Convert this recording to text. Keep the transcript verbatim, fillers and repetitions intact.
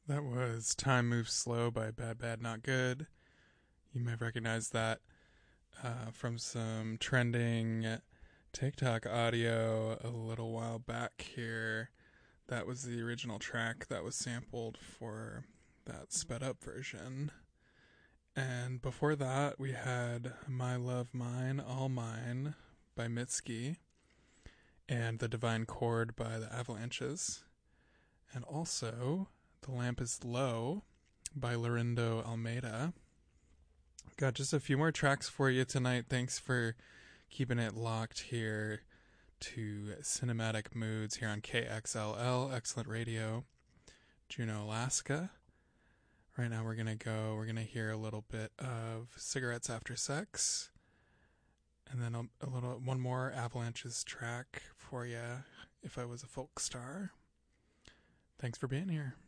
That was Time Moves Slow by Bad Bad Not Good. You may recognize that uh, from some trending TikTok audio a little while back here. That was the original track that was sampled for that sped up version. And before that, we had My Love Mine, All Mine by Mitski and The Divine Chord by the Avalanches. And also, The Lamp is Low by Lorindo Almeida. Got just a few more tracks for you tonight. Thanks for keeping it locked here to Cinematic Moods here on K X L L, Excellent Radio, Juneau, Alaska. Right now we're going to go, we're going to hear a little bit of Cigarettes After Sex, and then a, a little, one more Avalanches track for you, If I Was a Folk Star. Thanks for being here.